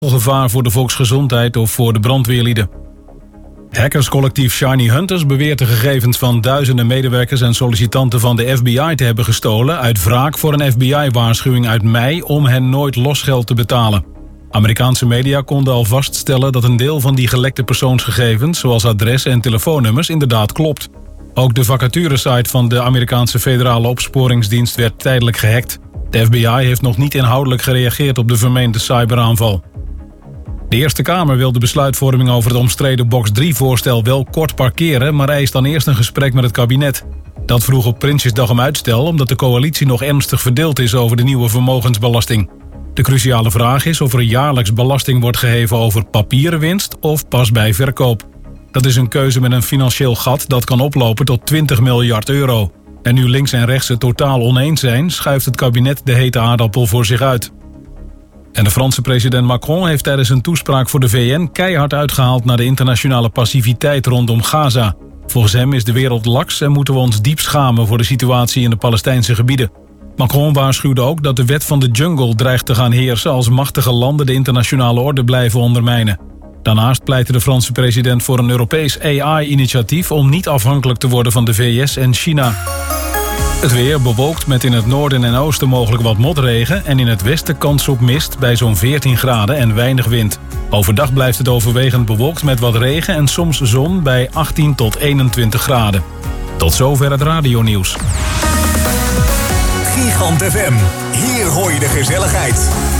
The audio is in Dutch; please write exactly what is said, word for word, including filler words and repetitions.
gevaar voor de volksgezondheid of voor de brandweerlieden. Hackerscollectief Shiny Hunters beweert de gegevens van duizenden medewerkers en sollicitanten van de F B I te hebben gestolen uit wraak voor een F B I-waarschuwing uit mei om hen nooit losgeld te betalen. Amerikaanse media konden al vaststellen dat een deel van die gelekte persoonsgegevens, zoals adressen en telefoonnummers, inderdaad klopt. Ook de vacaturesite van de Amerikaanse federale opsporingsdienst werd tijdelijk gehackt. De F B I heeft nog niet inhoudelijk gereageerd op de vermeende cyberaanval. De Eerste Kamer wil de besluitvorming over het omstreden box drie voorstel wel kort parkeren, maar eist dan eerst een gesprek met het kabinet. Dat vroeg op Prinsjesdag om uitstel omdat de coalitie nog ernstig verdeeld is over de nieuwe vermogensbelasting. De cruciale vraag is of er jaarlijks belasting wordt geheven over papieren winst of pas bij verkoop. Dat is een keuze met een financieel gat dat kan oplopen tot twintig miljard euro. En nu links en rechts het totaal oneens zijn, schuift het kabinet de hete aardappel voor zich uit. En de Franse president Macron heeft tijdens een toespraak voor de V N keihard uitgehaald naar de internationale passiviteit rondom Gaza. Volgens hem is de wereld laks en moeten we ons diep schamen voor de situatie in de Palestijnse gebieden. Macron waarschuwde ook dat de wet van de jungle dreigt te gaan heersen als machtige landen de internationale orde blijven ondermijnen. Daarnaast pleitte de Franse president voor een Europees A I-initiatief om niet afhankelijk te worden van de V S en China. Het weer bewolkt met in het noorden en oosten mogelijk wat motregen en in het westen kans op mist bij zo'n veertien graden en weinig wind. Overdag blijft het overwegend bewolkt met wat regen en soms zon bij achttien tot eenentwintig graden. Tot zover het radionieuws. Gigant F M, hier hoor je de gezelligheid.